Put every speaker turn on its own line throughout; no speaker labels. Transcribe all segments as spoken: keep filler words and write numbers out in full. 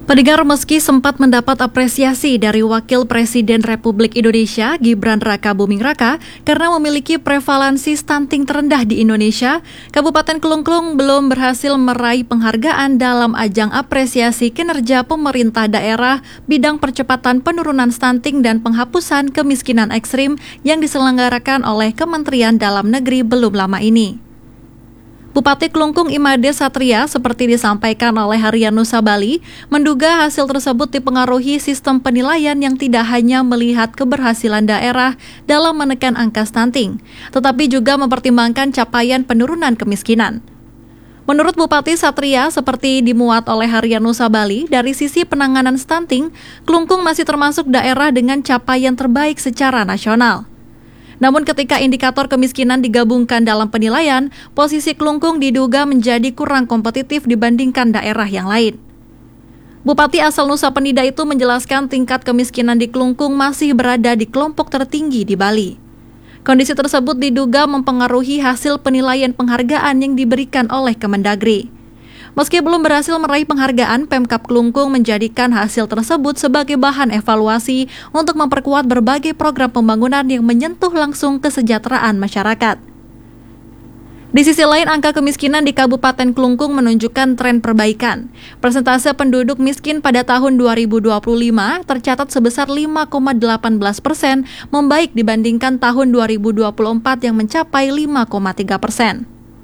Pendengar, meski sempat mendapat apresiasi dari Wakil Presiden Republik Indonesia Gibran Raka Buming Raka karena memiliki prevalensi stunting terendah di Indonesia, Kabupaten Klungkung belum berhasil meraih penghargaan dalam ajang apresiasi kinerja pemerintah daerah bidang percepatan penurunan stunting dan penghapusan kemiskinan ekstrim yang diselenggarakan oleh Kementerian Dalam Negeri belum lama ini. Bupati Klungkung Imade Satria, seperti disampaikan oleh Harian Nusa Bali, menduga hasil tersebut dipengaruhi sistem penilaian yang tidak hanya melihat keberhasilan daerah dalam menekan angka stunting, tetapi juga mempertimbangkan capaian penurunan kemiskinan. Menurut Bupati Satria, seperti dimuat oleh Harian Nusa Bali, dari sisi penanganan stunting, Klungkung masih termasuk daerah dengan capaian terbaik secara nasional. Namun ketika indikator kemiskinan digabungkan dalam penilaian, posisi Klungkung diduga menjadi kurang kompetitif dibandingkan daerah yang lain. Bupati asal Nusa Penida itu menjelaskan tingkat kemiskinan di Klungkung masih berada di kelompok tertinggi di Bali. Kondisi tersebut diduga mempengaruhi hasil penilaian penghargaan yang diberikan oleh Kemendagri. Meski belum berhasil meraih penghargaan, Pemkab Klungkung menjadikan hasil tersebut sebagai bahan evaluasi untuk memperkuat berbagai program pembangunan yang menyentuh langsung kesejahteraan masyarakat. Di sisi lain, angka kemiskinan di Kabupaten Klungkung menunjukkan tren perbaikan. Persentase penduduk miskin pada tahun dua ribu dua puluh lima tercatat sebesar lima koma delapan belas persen, membaik dibandingkan tahun dua ribu dua puluh empat yang mencapai lima koma tiga persen.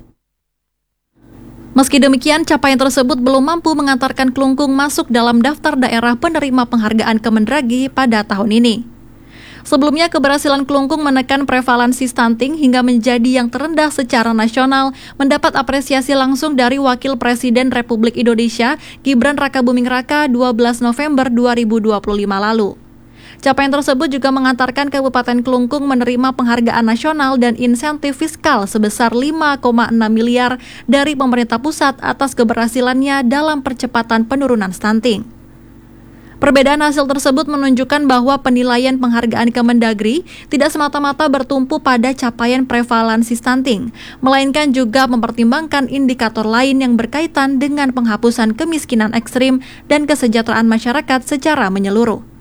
Meski demikian, capaian tersebut belum mampu mengantarkan Klungkung masuk dalam daftar daerah penerima penghargaan Kemendagri pada tahun ini. Sebelumnya, keberhasilan Klungkung menekan prevalensi stunting hingga menjadi yang terendah secara nasional mendapat apresiasi langsung dari Wakil Presiden Republik Indonesia Gibran Raka Buming Raka dua belas November dua ribu dua puluh lima lalu. Capaian tersebut juga mengantarkan Kabupaten Klungkung menerima penghargaan nasional dan insentif fiskal sebesar lima koma enam miliar dari pemerintah pusat atas keberhasilannya dalam percepatan penurunan stunting. Perbedaan hasil tersebut menunjukkan bahwa penilaian penghargaan Kemendagri tidak semata-mata bertumpu pada capaian prevalensi stunting, melainkan juga mempertimbangkan indikator lain yang berkaitan dengan penghapusan kemiskinan ekstrim dan kesejahteraan masyarakat secara menyeluruh.